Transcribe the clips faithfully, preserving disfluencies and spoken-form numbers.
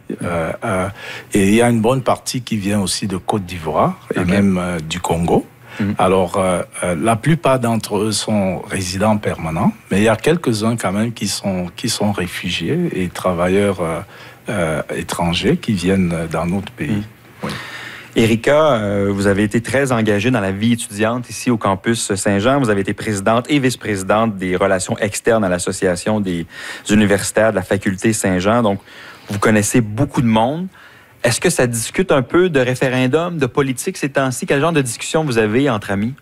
Euh, euh, et il y a une bonne partie qui vient aussi de Côte d'Ivoire et okay. même euh, du Congo. Mmh. Alors, euh, euh, la plupart d'entre eux sont résidents permanents, mais il y a quelques-uns quand même qui sont, qui sont réfugiés et travailleurs euh, euh, étrangers qui viennent dans notre pays. Mmh. Oui. Erika, euh, vous avez été très engagée dans la vie étudiante ici au campus Saint-Jean. Vous avez été présidente et vice-présidente des relations externes à l'Association des universitaires de la faculté Saint-Jean. Donc, vous connaissez beaucoup de monde. Est-ce que ça discute un peu de référendum, de politique ces temps-ci? Quel genre de discussion vous avez entre amis?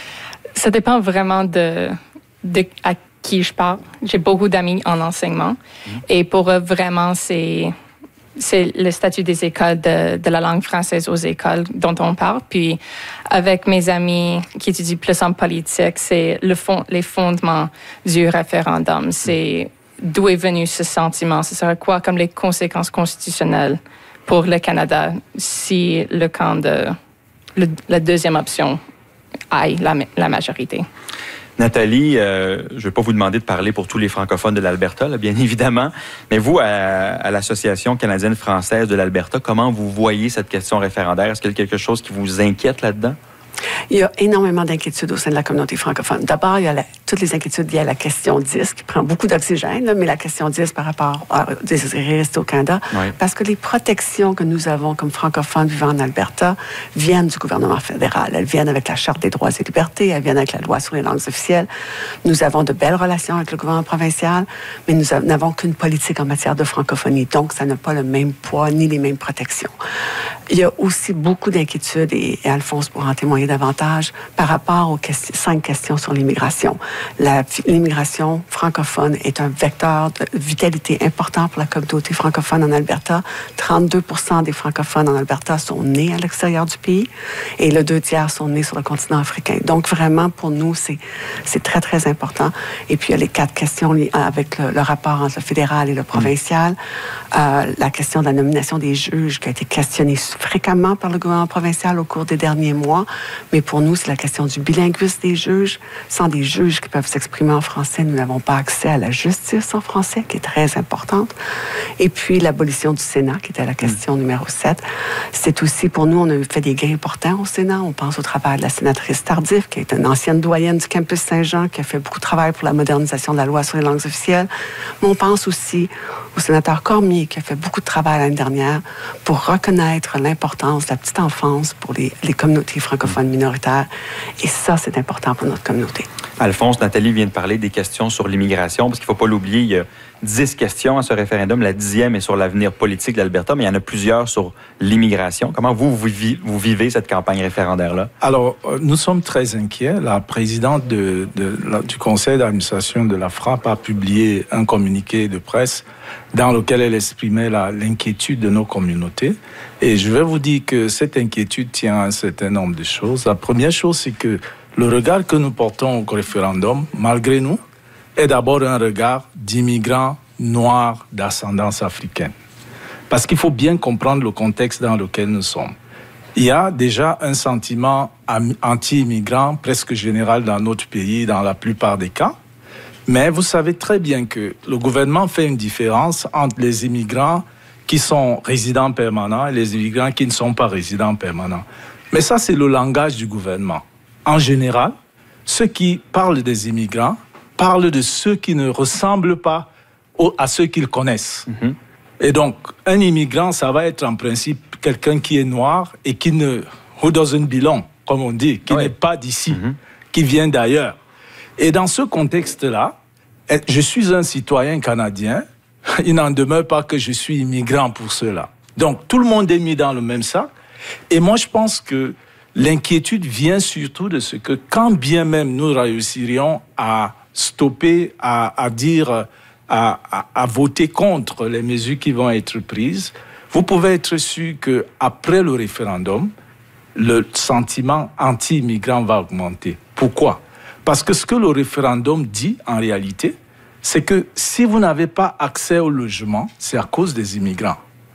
Ça dépend vraiment de, de à qui je parle. J'ai beaucoup d'amis en enseignement. Mmh. Et pour eux, vraiment, c'est... c'est le statut des écoles de, de la langue française aux écoles dont on parle. Puis, avec mes amis qui étudient plus en politique, c'est le fond, les fondements du référendum. C'est d'où est venu ce sentiment. Ce serait quoi comme les conséquences constitutionnelles pour le Canada si le camp de le, la deuxième option aille la, la majorité. Nathalie, euh, je ne vais pas vous demander de parler pour tous les francophones de l'Alberta, là, bien évidemment, mais vous, à, à l'Association canadienne-française de l'Alberta, comment vous voyez cette question référendaire? Est-ce qu'il y a quelque chose qui vous inquiète là-dedans? Il y a énormément d'inquiétudes au sein de la communauté francophone. D'abord, il y a la, toutes les inquiétudes liées à la question dix, qui prend beaucoup d'oxygène, là, mais la question dix par rapport à désirer rester au Canada, oui. Parce que les protections que nous avons comme francophones vivant en Alberta viennent du gouvernement fédéral. Elles viennent avec la Charte des droits et libertés, elles viennent avec la loi sur les langues officielles. Nous avons de belles relations avec le gouvernement provincial, mais nous n'avons qu'une politique en matière de francophonie, donc ça n'a pas le même poids ni les mêmes protections. Il y a aussi beaucoup d'inquiétudes, et, et Alphonse pourra en témoigner davantage, par rapport aux questions, cinq questions sur l'immigration. La, l'immigration francophone est un vecteur de vitalité important pour la communauté francophone en Alberta. trente-deux pour cent des francophones en Alberta sont nés à l'extérieur du pays et le deux tiers sont nés sur le continent africain. Donc, vraiment, pour nous, c'est, c'est très, très important. Et puis, il y a les quatre questions avec le, le rapport entre le fédéral et le provincial. Euh, la question de la nomination des juges qui a été questionnée fréquemment par le gouvernement provincial au cours des derniers mois. Mais pour nous, c'est la question du bilinguisme des juges. Sans des juges qui peuvent s'exprimer en français, nous n'avons pas accès à la justice en français, qui est très importante. Et puis, l'abolition du Sénat, qui était la question mmh. numéro sept. C'est aussi, pour nous, on a fait des gains importants au Sénat. On pense au travail de la sénatrice Tardif, qui est une ancienne doyenne du campus Saint-Jean, qui a fait beaucoup de travail pour la modernisation de la loi sur les langues officielles. Mais on pense aussi au sénateur Cormier, qui a fait beaucoup de travail l'année dernière pour reconnaître l'importance de la petite enfance pour les, les communautés francophones minoritaires. Et ça, c'est important pour notre communauté. Alphonse, Nathalie vient de parler des questions sur l'immigration, parce qu'il ne faut pas l'oublier, il y a dix questions à ce référendum. La dixième est sur l'avenir politique de l'Alberta, mais il y en a plusieurs sur l'immigration. Comment vous, vous, vous vivez cette campagne référendaire-là? Alors, nous sommes très inquiets. La présidente de, de, la, du conseil d'administration de la Frappe a publié un communiqué de presse dans lequel elle exprimait la, l'inquiétude de nos communautés. Et je vais vous dire que cette inquiétude tient à un certain nombre de choses. La première chose, c'est que le regard que nous portons au référendum, malgré nous, est d'abord un regard d'immigrants noirs d'ascendance africaine. Parce qu'il faut bien comprendre le contexte dans lequel nous sommes. Il y a déjà un sentiment anti-immigrant presque général dans notre pays, dans la plupart des cas. Mais vous savez très bien que le gouvernement fait une différence entre les immigrants qui sont résidents permanents et les immigrants qui ne sont pas résidents permanents. Mais ça, c'est le langage du gouvernement. En général, ceux qui parlent des immigrants parlent de ceux qui ne ressemblent pas à ceux qu'ils connaissent. Mm-hmm. Et donc, un immigrant, ça va être en principe quelqu'un qui est noir et qui ne... who doesn't belong, comme on dit, qui ouais. n'est pas d'ici, mm-hmm. qui vient d'ailleurs. Et dans ce contexte-là, je suis un citoyen canadien, il n'en demeure pas que je suis immigrant pour cela. Donc, tout le monde est mis dans le même sac. Et moi, je pense que l'inquiétude vient surtout de ce que, quand bien même nous réussirions à stopper, à, à dire, à, à, à voter contre les mesures qui vont être prises, vous pouvez être sûr qu'après le référendum, le sentiment anti-immigrant va augmenter. Pourquoi ? Parce que ce que le référendum dit, en réalité, c'est que si vous n'avez pas accès au logement, c'est à cause des immigrants.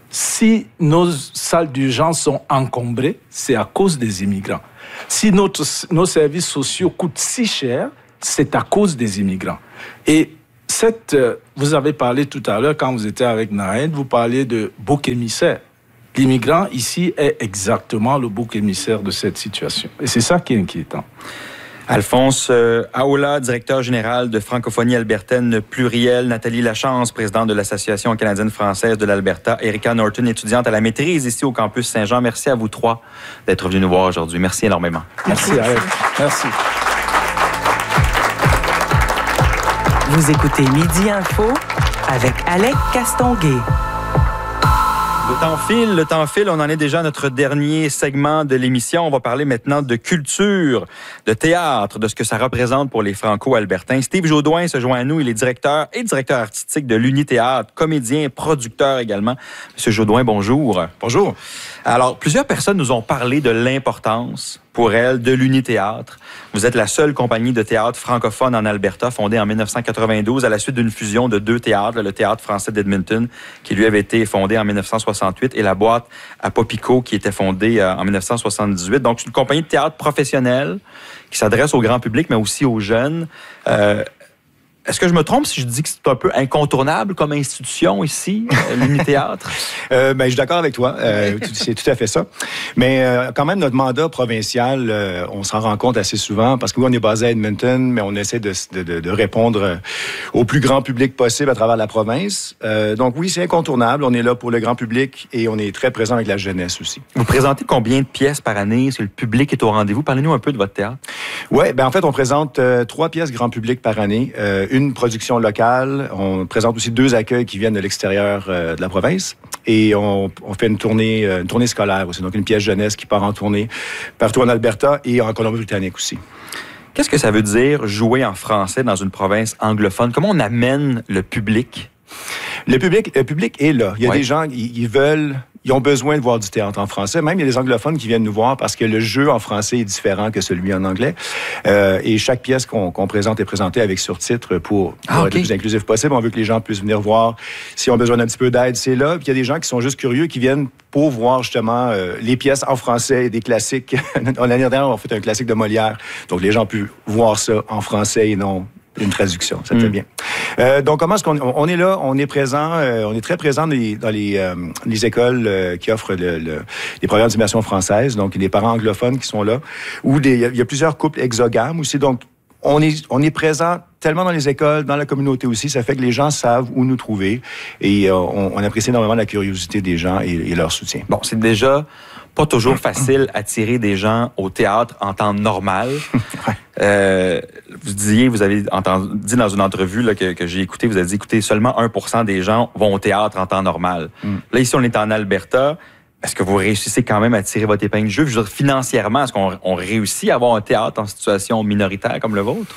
Si nos salles d'urgence sont encombrées, c'est à cause des immigrants. Si notre, nos services sociaux coûtent si cher, c'est à cause des immigrants. Et cette, euh, vous avez parlé tout à l'heure, quand vous étiez avec Naïd, vous parliez de bouc émissaire. L'immigrant ici est exactement le bouc émissaire de cette situation. Et c'est ça qui est inquiétant. Alphonse euh, Aoula, directeur général de Francophonie albertaine plurielle, Nathalie Lachance, présidente de l'Association canadienne-française de l'Alberta, Erika Norton, étudiante à la maîtrise ici au campus Saint-Jean. Merci à vous trois d'être venus nous voir aujourd'hui. Merci énormément. Merci, Alex. Merci. Vous écoutez Midi Info avec Alec Castonguay. Le temps file, le temps file. On en est déjà à notre dernier segment de l'émission. On va parler maintenant de culture, de théâtre, de ce que ça représente pour les Franco-Albertains. Steve Jaudoin se joint à nous. Il est directeur et directeur artistique de l'Uni-Théâtre, comédien, producteur également. Monsieur Jaudoin, bonjour. Bonjour. Alors, plusieurs personnes nous ont parlé de l'importance pour elles de l'Uni-Théâtre. Vous êtes la seule compagnie de théâtre francophone en Alberta, fondée en dix-neuf cent quatre-vingt-douze à la suite d'une fusion de deux théâtres, le Théâtre français d'Edmonton, qui lui avait été fondé en dix-neuf cent soixante-huit, et la Boîte à Popico, qui était fondée en dix-neuf cent soixante-dix-huit. Donc, c'est une compagnie de théâtre professionnelle qui s'adresse au grand public, mais aussi aux jeunes. Euh, Est-ce que je me trompe si je dis que c'est un peu incontournable comme institution ici, l'Uni-Théâtre? euh, ben, je suis d'accord avec toi. Euh, c'est tout à fait ça. Mais euh, quand même, notre mandat provincial, euh, on s'en rend compte assez souvent parce que oui, on est basé à Edmonton, mais on essaie de, de, de répondre au plus grand public possible à travers la province. Euh, donc oui, c'est incontournable. On est là pour le grand public et on est très présent avec la jeunesse aussi. Vous présentez combien de pièces par année? Est-ce que le public est au rendez-vous? Parlez-nous un peu de votre théâtre. Oui, ben en fait, on présente euh, trois pièces grand public par année. Euh, une production locale. On présente aussi deux accueils qui viennent de l'extérieur euh, de la province. Et on, on fait une tournée, euh, une tournée scolaire aussi. Donc, une pièce jeunesse qui part en tournée partout en Alberta et en Colombie-Britannique aussi. Qu'est-ce que ça veut dire jouer en français dans une province anglophone? Comment on amène le public? Le public, le public est là. Il y a ouais. des gens, ils, ils veulent... Ils ont besoin de voir du théâtre en français. Même, il y a des anglophones qui viennent nous voir parce que le jeu en français est différent que celui en anglais. Euh, et chaque pièce qu'on, qu'on présente est présentée avec surtitres pour, pour ah, okay. être le plus inclusif possible. On veut que les gens puissent venir voir. S'ils ont besoin d'un petit peu d'aide, c'est là. Puis il y a des gens qui sont juste curieux, qui viennent pour voir justement euh, les pièces en français et des classiques. L'année dernière, on a fait un classique de Molière. Donc, les gens peuvent voir ça en français et non une traduction. Ça fait mmh. bien. Euh, donc, comment est-ce qu'on on est là? On est présent, euh, on est très présent dans les, dans les, euh, les écoles euh, qui offrent le, le, les programmes d'immersion française. Donc, il y a des parents anglophones qui sont là. Ou des, il y a plusieurs couples exogames aussi. Donc, on est, on est présent tellement dans les écoles, dans la communauté aussi. Ça fait que les gens savent où nous trouver. Et euh, on, on apprécie énormément la curiosité des gens et, et leur soutien. Bon, c'est déjà pas toujours facile attirer des gens au théâtre en temps normal. ouais. euh, vous disiez, vous avez entendu, dit dans une entrevue là, que, que j'ai écoutée, vous avez dit, écoutez, seulement un pour cent des gens vont au théâtre en temps normal. Mm. Là, ici, on est en Alberta. Est-ce que vous réussissez quand même à tirer votre épingle du jeu? Je veux dire, financièrement, est-ce qu'on on réussit à avoir un théâtre en situation minoritaire comme le vôtre?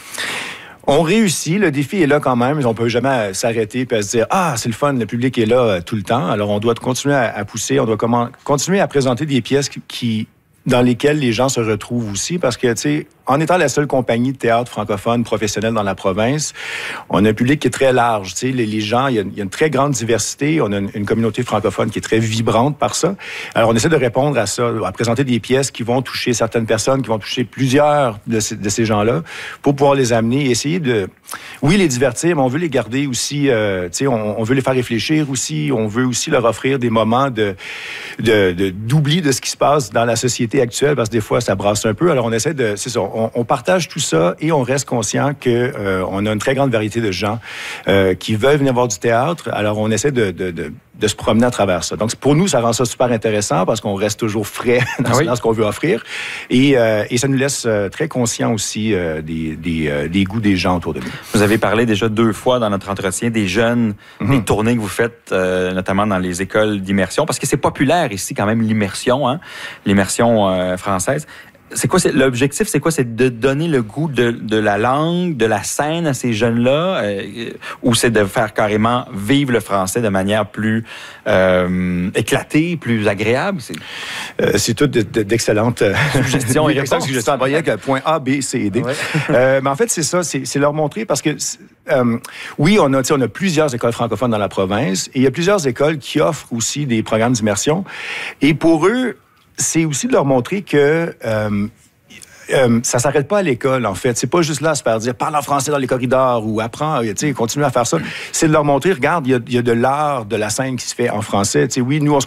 On réussit, le défi est là quand même. On peut jamais s'arrêter et se dire « Ah, c'est le fun, le public est là tout le temps. » Alors, on doit continuer à, à pousser, on doit comment, continuer à présenter des pièces qui, qui, dans lesquelles les gens se retrouvent aussi parce que, tu sais, en étant la seule compagnie de théâtre francophone professionnelle dans la province, on a un public qui est très large. Tu sais, les, les gens, il y, a, il y a une très grande diversité. On a une, une communauté francophone qui est très vibrante par ça. Alors, on essaie de répondre à ça, à présenter des pièces qui vont toucher certaines personnes, qui vont toucher plusieurs de ces, de ces gens-là, pour pouvoir les amener et essayer de, oui, les divertir, mais on veut les garder aussi. Euh, tu sais, on, on veut les faire réfléchir aussi. On veut aussi leur offrir des moments de, de, de d'oubli de ce qui se passe dans la société actuelle, parce que des fois, ça brasse un peu. Alors, on essaie de, c'est ça. On, on partage tout ça et on reste conscient que euh, on a une très grande variété de gens euh, qui veulent venir voir du théâtre. Alors, on essaie de, de, de, de se promener à travers ça. Donc, pour nous, ça rend ça super intéressant parce qu'on reste toujours frais dans, ah oui. dans ce qu'on veut offrir. Et, euh, et ça nous laisse euh, très conscients aussi euh, des, des, euh, des goûts des gens autour de nous. Vous avez parlé déjà deux fois dans notre entretien des jeunes, mm-hmm. des tournées que vous faites, euh, notamment dans les écoles d'immersion, parce que c'est populaire ici quand même l'immersion, hein, l'immersion euh, française. C'est quoi, c'est, l'objectif, c'est quoi? C'est de donner le goût de, de la langue, de la scène à ces jeunes-là, euh, ou c'est de faire carrément vivre le français de manière plus euh, éclatée, plus agréable? C'est, euh, c'est tout de, de, d'excellentes suggestions et réponses. Suggestions à avec point A, B, C et D. Ouais. euh, mais en fait, c'est ça, c'est, c'est leur montrer parce que euh, oui, on a, on a plusieurs écoles francophones dans la province et il y a plusieurs écoles qui offrent aussi des programmes d'immersion. Et pour eux, c'est aussi de leur montrer que euh, euh, ça s'arrête pas à l'école, en fait. C'est pas juste là se faire dire « parle en français dans les corridors » ou « apprends », tu sais, continue à faire ça. C'est de leur montrer, regarde, il y a, y a de l'art de la scène qui se fait en français. Tu sais, oui, nous, on se